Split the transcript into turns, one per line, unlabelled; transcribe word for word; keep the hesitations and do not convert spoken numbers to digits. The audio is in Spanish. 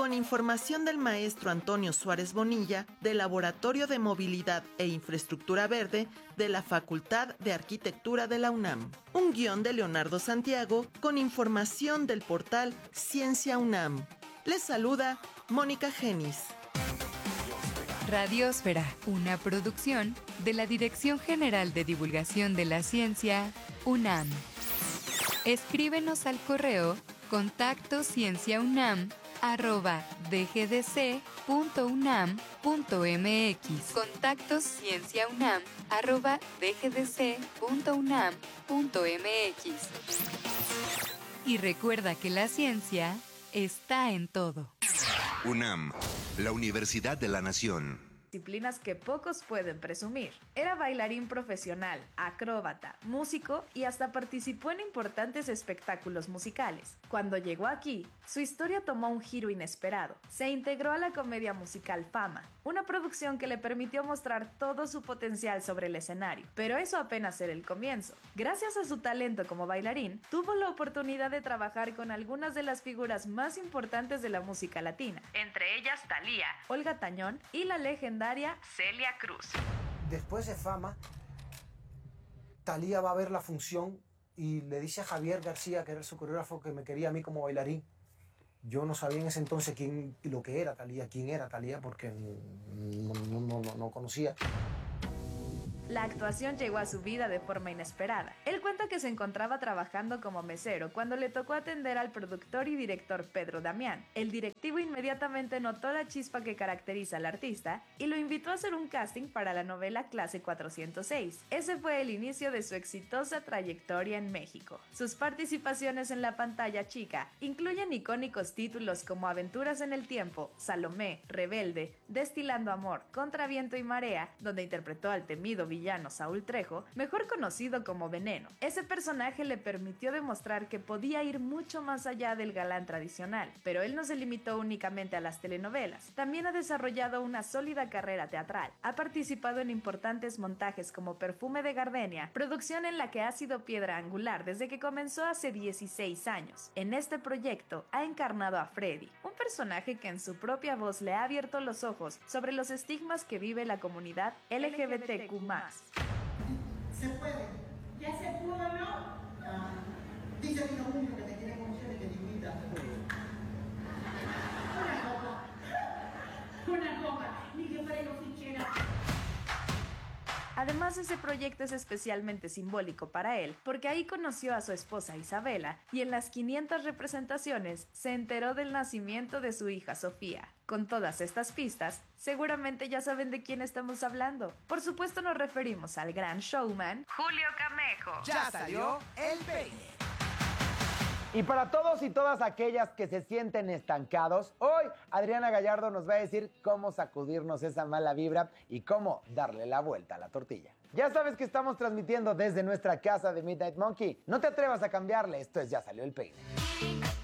con información del maestro Antonio Suárez Bonilla del Laboratorio de Movilidad e Infraestructura Verde de la Facultad de Arquitectura de la UNAM. Un guión de Leonardo Santiago con información del portal Ciencia UNAM. Les saluda Mónica Genis.
Radiosfera, una producción de la Dirección General de Divulgación de la Ciencia, UNAM. Escríbenos al correo contacto cienciaunam arroba dgdc.unam.mx. Contacto cienciaunam arroba dgdc.unam.mx. Y recuerda que la ciencia está en todo.
UNAM, la Universidad de la Nación.
Disciplinas que pocos pueden presumir. Era bailarín profesional, acróbata, músico y hasta participó en importantes espectáculos musicales. Cuando llegó aquí, su historia tomó un giro inesperado. Se integró a la comedia musical Fama, una producción que le permitió mostrar todo su potencial sobre el escenario. Pero eso apenas era el comienzo. Gracias a su talento como bailarín, tuvo la oportunidad de trabajar con algunas de las figuras más importantes de la música latina, entre ellas Thalía, Olga Tañón y la legendaria Celia Cruz.
Después de Fama, Thalía va a ver la función y le dice a Javier García, que era su coreógrafo, que me quería a mí como bailarín. Yo no sabía en ese entonces quién, lo que era Thalía, quién era Thalía, porque no, no, no, no, no conocía.
La actuación llegó a su vida de forma inesperada. Él cuenta que se encontraba trabajando como mesero cuando le tocó atender al productor y director Pedro Damián. El directivo inmediatamente notó la chispa que caracteriza al artista y lo invitó a hacer un casting para la novela Clase cuatrocientos seis. Ese fue el inicio de su exitosa trayectoria en México. Sus participaciones en la pantalla chica incluyen icónicos títulos como Aventuras en el Tiempo, Salomé, Rebelde, Destilando Amor, Contra Viento y Marea, donde interpretó al temido villano Saúl Trejo, mejor conocido como Veneno. Ese personaje le permitió demostrar que podía ir mucho más allá del galán tradicional, pero él no se limitó únicamente a las telenovelas. También ha desarrollado una sólida carrera teatral. Ha participado en importantes montajes como Perfume de Gardenia, producción en la que ha sido piedra angular desde que comenzó hace dieciséis años. En este proyecto ha encarnado a Freddy, un personaje que en su propia voz le ha abierto los ojos sobre los estigmas que vive la comunidad L G B T Q más.
Se puede. Ya se pudo, ¿no? Ah, dice que lo único que te quiere conocer es que te invita. Una copa. Una copa. Ni que fuera los ficheras.
Además, ese proyecto es especialmente simbólico para él, porque ahí conoció a su esposa Isabela y en las quinientas representaciones se enteró del nacimiento de su hija Sofía. Con todas estas pistas, seguramente ya saben de quién estamos hablando. Por supuesto nos referimos al gran showman Julio Camejo.
Ya salió el peine.
Y para todos y todas aquellas que se sienten estancados, hoy Adriana Gallardo nos va a decir cómo sacudirnos esa mala vibra y cómo darle la vuelta a la tortilla. Ya sabes que estamos transmitiendo desde nuestra casa de Midnight Monkey. No te atrevas a cambiarle, esto es Ya Salió el Peine.